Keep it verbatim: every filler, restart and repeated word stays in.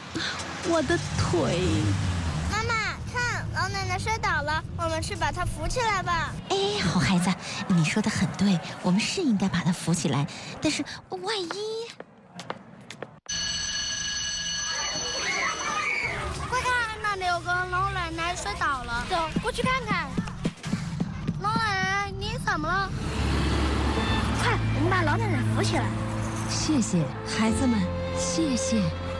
我的腿。 妈妈，看，老奶奶摔倒了，我们去把她扶起来吧。 哎，好孩子，你说的很对，我们是应该把她扶起来，但是万一…… 快看，那里有个老奶奶摔倒了，走过去看看。老奶奶，你怎么了？快，我们把老奶奶扶起来。 谢谢孩子们，谢谢。